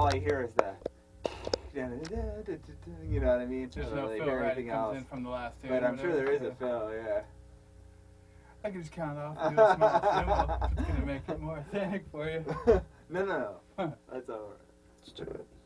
all you hear is the. You know what I mean? There's I don't no really fill, hear right? It anything comes else. in from the last tune. But I'm sure there is a fill, yeah. I can just count off and do a small cymbal. It's going to make it more authentic for you. No. That's all right. Let's do it.